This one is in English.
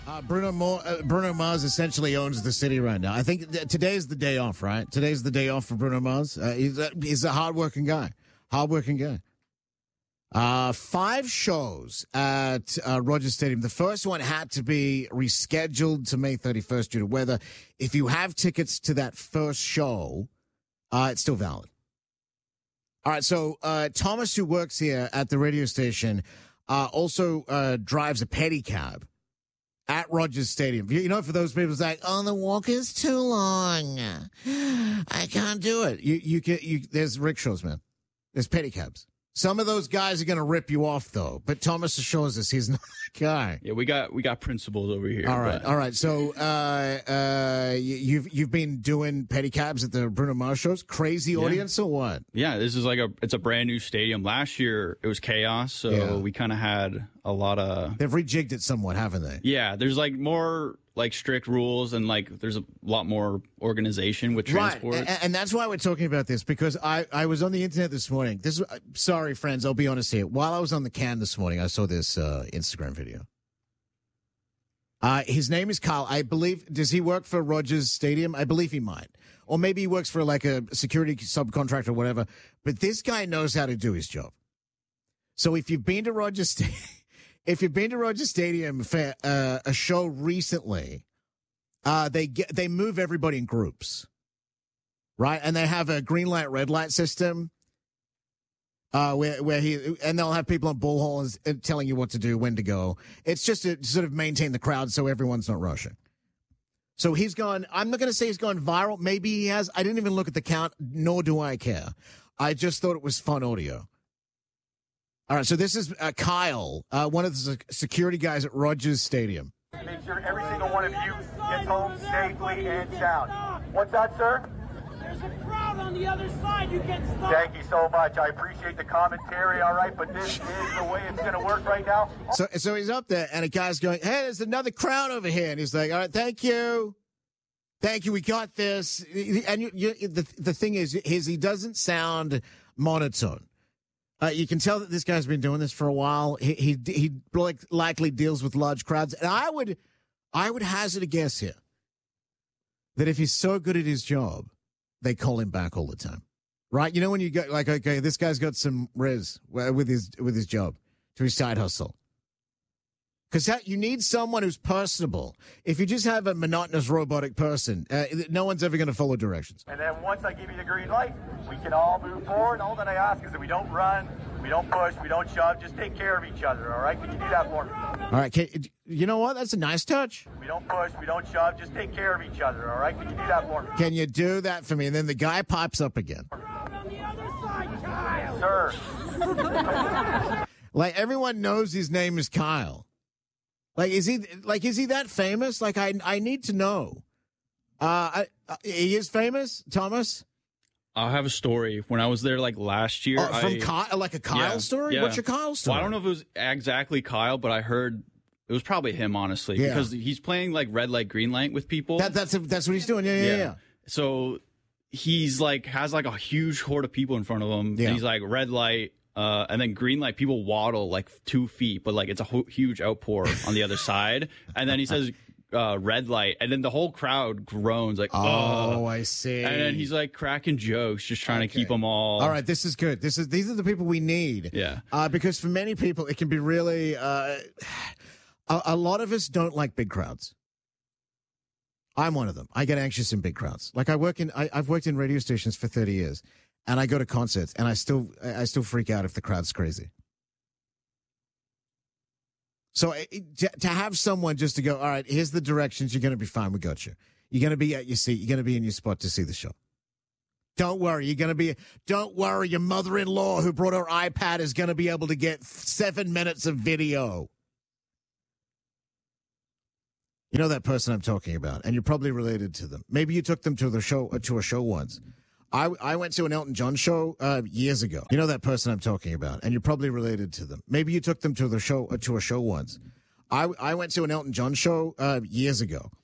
Bruno Mars essentially owns the city right now. I think today's the day off, right? Today's the day off for Bruno Mars. He's a hardworking guy. 5 shows at Rogers Stadium. The first one had to be rescheduled to May 31st due to weather. If you have tickets to that first show, it's still valid. All right, so Thomas, who works here at the radio station, also drives a pedicab at Rogers Stadium. You know, for those people, it's like, oh, the walk is too long. I can't do it. There's rickshaws, man. There's pedicabs. Some of those guys are going to rip you off, though. But Thomas assures us he's not that guy. Yeah, we got principles over here. All right. So you've been doing pedicabs at the Bruno Mars shows? Crazy audience or what? Yeah, this is it's a brand new stadium. Last year it was chaos, so we kind of had a lot of. They've rejigged it somewhat, haven't they? Yeah, there's more strict rules and there's a lot more organization with transport. Right. And that's why we're talking about this, because I was on the internet this morning. Sorry, friends, I'll be honest here. While I was on the can this morning, I saw this Instagram video. His name is Kyle. I believe, does he work for Rogers Stadium? I believe he might. Or maybe he works for a security subcontractor or whatever. But this guy knows how to do his job. So if you've been to Rogers Stadium, for a show recently, they move everybody in groups, right? And they have a green light, red light system, where they'll have people on bullhorns telling you what to do, when to go. It's just to sort of maintain the crowd so everyone's not rushing. So he's gone. I'm not going to say he's gone viral. Maybe he has. I didn't even look at the count, nor do I care. I just thought it was fun audio. All right, so this is Kyle, one of the security guys at Rogers Stadium. Make sure every single one of you gets home safely and sound. What's that, sir? There's a crowd on the other side. You can stop. Thank you so much. I appreciate the commentary, all right, but this is the way it's going to work right now. So he's up there, and a guy's going, hey, there's another crowd over here. And he's like, all right, thank you. Thank you, we got this. And the thing is he doesn't sound monotone. You can tell that this guy's been doing this for a while. He likely deals with large crowds. And I would hazard a guess here that if he's so good at his job, they call him back all the time. Right? You know, when you go okay, this guy's got some res with his job, to his side hustle. Because you need someone who's personable. If you just have a monotonous robotic person, no one's ever going to follow directions. And then once I give you the green light, we can all move forward. All that I ask is that we don't run, we don't push, we don't shove. Just take care of each other, all right? Can you do that for me? All right. You know what? That's a nice touch. We don't push, we don't shove. Just take care of each other, all right? Can you do that for me? Can you do that for me? And then the guy pops up again. On the other side, Kyle. Sir. Everyone knows his name is Kyle. Is he that famous? I need to know. He is famous, Thomas? I have a story. When I was there last year, Kyle, a Kyle story? Yeah. What's your Kyle story? Well, I don't know if it was exactly Kyle, but I heard it was probably him, honestly, because he's playing red light, green light with people. That's what he's doing. Yeah. So he's has a huge horde of people in front of him. Yeah. And he's red light. And then green light, people waddle 2 feet, but it's a huge outpour on the other side. And then he says red light, and then the whole crowd groans oh, I see. And then he's cracking jokes, just trying to keep them all. All right, this is good. These are the people we need. Yeah. Because for many people, it can be really. A lot of us don't like big crowds. I'm one of them. I get anxious in big crowds. I've worked in radio stations for 30 years. And I go to concerts, and I still freak out if the crowd's crazy. So to have someone just to go, all right, here's the directions, you're going to be fine, we got you. You're going to be at your seat, you're going to be in your spot to see the show. Don't worry, your mother-in-law who brought her iPad is going to be able to get 7 minutes of video. You know that person I'm talking about, and you're probably related to them. Maybe you took them to a show once. I went to an Elton John show years ago. You know that person I'm talking about, and you're probably related to them. Maybe you took them to a show once. I went to an Elton John show years ago.